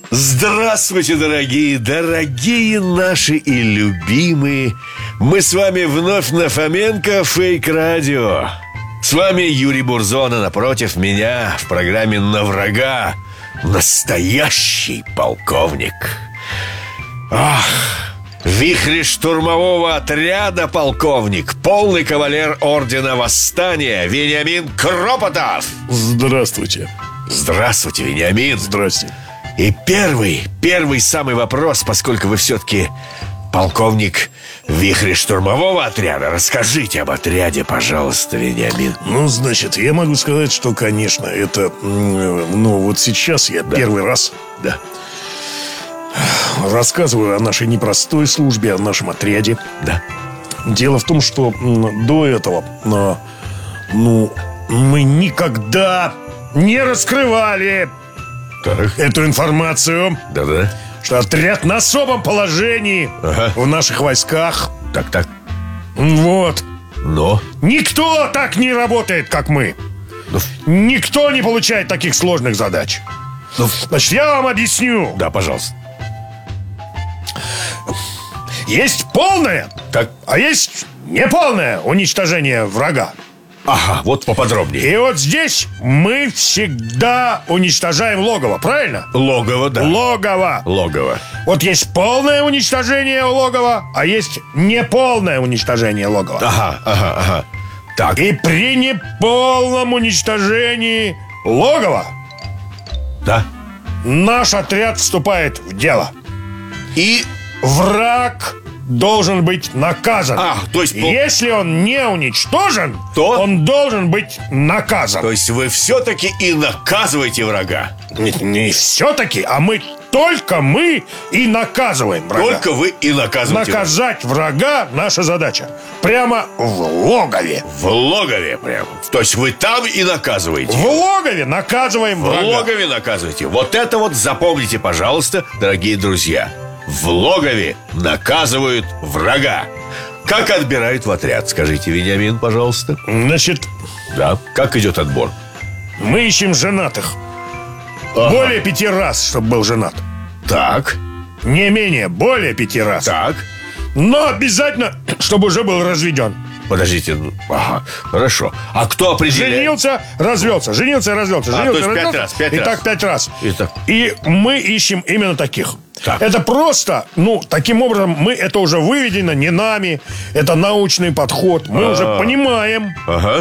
Здравствуйте, дорогие наши и любимые. Мы с вами вновь на Фоменко Фейк-радио. С вами Юрий Бурзон, а напротив меня в программе «На врага» настоящий полковник. Ах, вихрь штурмового отряда полковник, полный кавалер ордена Восстания Вениамин Кропотов. Здравствуйте. Здравствуйте, Вениамин. Здрасте. И первый самый вопрос, поскольку вы все-таки полковник вихря штурмового отряда. Расскажите об отряде, пожалуйста, Вениамин. Ну, значит, я могу сказать, что, конечно, это... вот сейчас я первый раз рассказываю о нашей непростой службе, о нашем отряде. Да. Дело в том, что до этого мы никогда не раскрывали эту информацию. Да-да. Что отряд на особом положении в наших войсках. Так. Вот. Но? Никто так не работает, как мы. Никто не получает таких сложных задач. Значит, я вам объясню. Да, пожалуйста. Есть полное, так. А есть неполное уничтожение врага. Ага, вот поподробнее. И вот здесь мы всегда уничтожаем логово, правильно? Логово, да. Логово. Вот есть полное уничтожение логова, а есть неполное уничтожение логова. Ага. Так. И при неполном уничтожении логова наш отряд вступает в дело. И враг должен быть наказан. То есть... Если он не уничтожен, то он должен быть наказан. То есть вы все-таки и наказываете врага? Не все-таки, а только мы и наказываем врага. Только вы и наказываете. Наказать врага наша задача. Прямо в логове. В логове прямо. То есть вы там и наказываете. В логове наказываем врага. В логове наказываете. Вот это вот запомните, пожалуйста, дорогие друзья. В логове наказывают врага. Как отбирают в отряд? Скажите, Вениамин, пожалуйста. Значит... Да, как идет отбор? Мы ищем женатых. Более 5 раз, чтобы был женат. Так. Не менее, более 5 раз. Так. Но обязательно, чтобы уже был разведен. Подождите, хорошо. А кто определяет? Женился, развелся. То есть 5 раз. Итак, 5 раз. Итак. И мы ищем именно таких. Так. Это просто, таким образом, это уже выведено не нами. Это научный подход. Мы уже понимаем,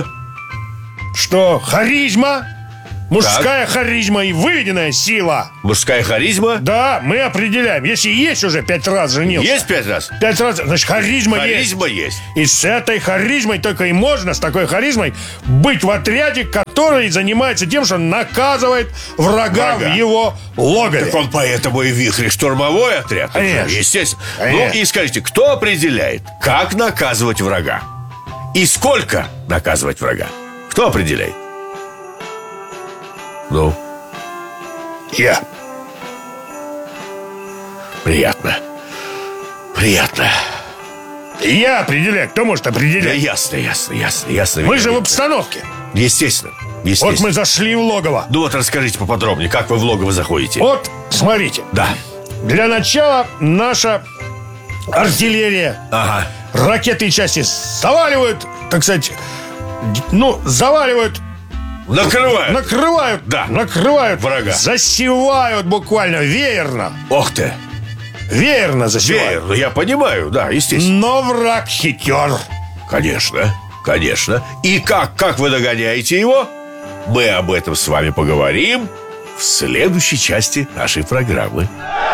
что харизма, мужская харизма и выведенная сила. Мужская харизма? Да, мы определяем. Если есть уже 5 раз женился. Есть 5 раз? 5 раз, значит, харизма есть. Харизма есть. И с этой харизмой только и можно, с такой харизмой, быть в отряде, который занимается тем, что наказывает врага в его логове. Так он поэтому и вихрь штурмовой отряд. Конечно. Естественно. Конечно. И скажите, кто определяет, как наказывать врага? И сколько наказывать врага? Кто определяет? Я. Приятно. Я определяю. Кто может Да, определять? ясно. Мы же в обстановке. Естественно. Вот мы зашли в логово. Вот расскажите поподробнее, как вы в логово заходите. Вот, смотрите. Да. Для начала наша артиллерия, ракетные части заваливают, так сказать, заваливают. Накрывают. Накрывают врага. Засевают буквально веерно. Ох ты. Веерно засевают. Веерно, я понимаю, да, естественно. Но враг хитер. Конечно. И как вы догоняете его? Мы об этом с вами поговорим в следующей части нашей программы.